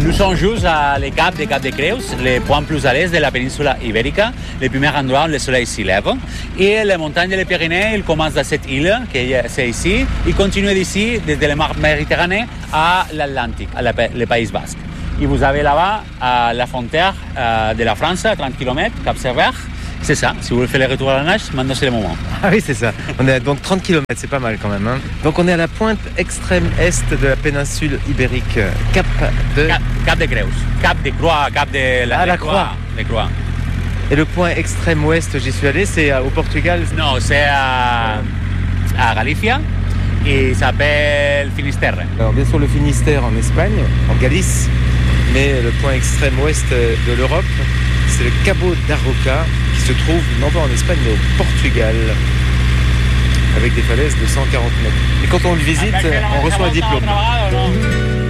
Nous sommes juste à les Cap de Creus, le point plus à l'est de la péninsule ibérique, le premier endroit où le soleil s'y lève. Et les montagnes des Pyrénées, ils commencent à cette île, qui c'est ici, ils continuent d'ici, desde la mer Méditerranée à l'Atlantique, le Pays Basque. Et vous avez là-bas la frontière de la France, à 30 km, Cap Sévère. C'est ça, si vous voulez faire le retour à la nage, maintenant c'est le moment. Ah oui, c'est ça. On est donc 30 km, c'est pas mal quand même. Hein. Donc on est à la pointe extrême est de la péninsule ibérique, Cap de Creus, Cap de Croix, Cap de la Croix. De Croix. Et le point extrême ouest, j'y suis allé, c'est au Portugal. Non, c'est à Galicia et ça s'appelle Finisterre. Alors bien sûr le Finistère en Espagne, en Galice, mais le point extrême ouest de l'Europe, c'est le Cabo da Roca, qui se trouve non pas en Espagne mais au Portugal, avec des falaises de 140 mètres. Et quand on le visite, on reçoit un diplôme.